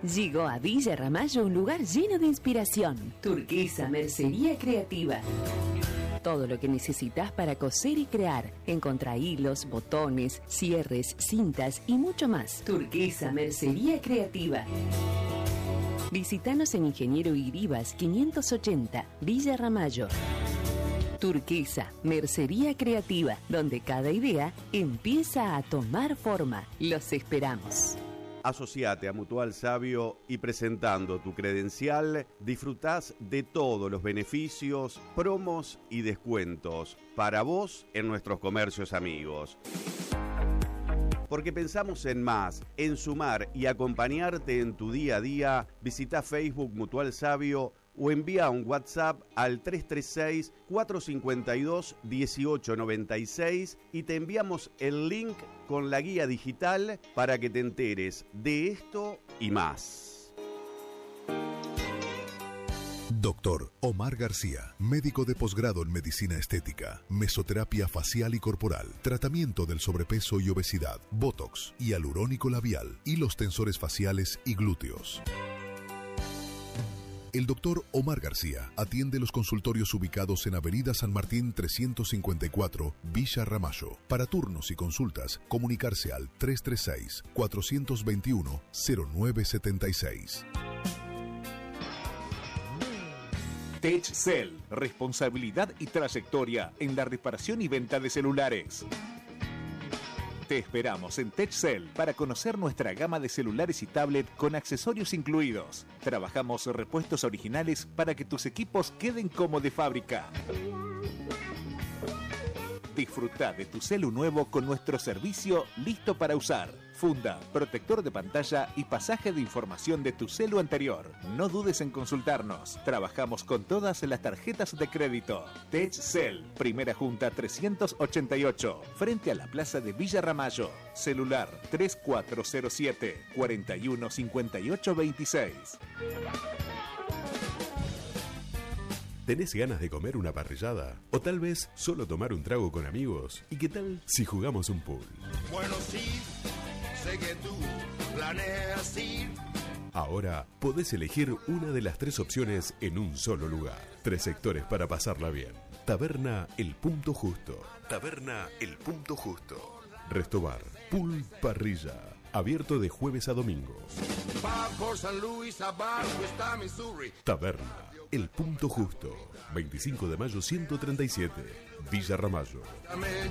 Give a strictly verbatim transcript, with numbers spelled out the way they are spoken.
Llegó a Villa Ramallo un lugar lleno de inspiración. Turquesa Mercería Creativa. Todo lo que necesitas para coser y crear. Encontrá hilos, botones, cierres, cintas y mucho más. Turquesa Mercería Creativa. Visítanos en Ingeniero Iribas quinientos ochenta, Villa Ramallo. Turquesa, Mercería Creativa, donde cada idea empieza a tomar forma. Los esperamos. Asociate a Mutual Sabio y presentando tu credencial disfrutás de todos los beneficios, promos y descuentos para vos en nuestros comercios amigos. Porque pensamos en más, en sumar y acompañarte en tu día a día, visita Facebook Mutual Sabio o envía un WhatsApp al tres tres seis, cuatro cinco dos, uno ocho nueve seis y te enviamos el link con la guía digital para que te enteres de esto y más. Doctor Omar García, médico de posgrado en medicina estética, mesoterapia facial y corporal, tratamiento del sobrepeso y obesidad, botox, hialurónico labial, hilos tensores faciales y glúteos. El doctor Omar García atiende los consultorios ubicados en Avenida San Martín trescientos cincuenta y cuatro, Villa Ramallo. Para turnos y consultas, comunicarse al tres tres seis, cuatro dos uno, cero nueve siete seis. TechCell, responsabilidad y trayectoria en la reparación y venta de celulares. Te esperamos en TechCell para conocer nuestra gama de celulares y tablet con accesorios incluidos. Trabajamos repuestos originales para que tus equipos queden como de fábrica. Disfruta de tu celu nuevo con nuestro servicio listo para usar. Funda, protector de pantalla y pasaje de información de tu celu anterior. No dudes en consultarnos. Trabajamos con todas las tarjetas de crédito. TechCell, Primera Junta trescientos ochenta y ocho, frente a la Plaza de Villa Ramallo. Celular tres cuatro cero siete, cuatro uno cinco ocho dos seis. ¿Tenés ganas de comer una parrillada? ¿O tal vez solo tomar un trago con amigos? ¿Y qué tal si jugamos un pool? Bueno, sí, sé que tú planeas ir. Ahora podés elegir una de las tres opciones en un solo lugar. Tres sectores para pasarla bien. Taberna El Punto Justo. Taberna El Punto Justo. Restobar. Pool Parrilla. Abierto de jueves a domingo. Va por San Luis, abajo está Missouri. Taberna El Punto Justo. veinticinco de mayo ciento treinta y siete. Villa Ramallo. Dame